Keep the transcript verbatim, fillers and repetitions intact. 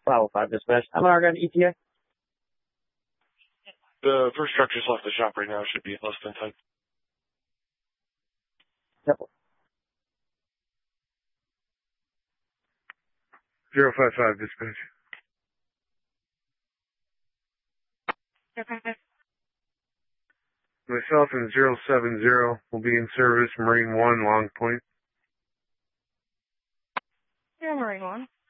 Bravo five dispatch. I'm on Argonne E T A. The first truck just left the shop right now. Should be less than ten. Yep. Zero five five dispatch. Okay. Myself and zero seven zero will be in service, Marine one, Long Point. Yeah, Marine one.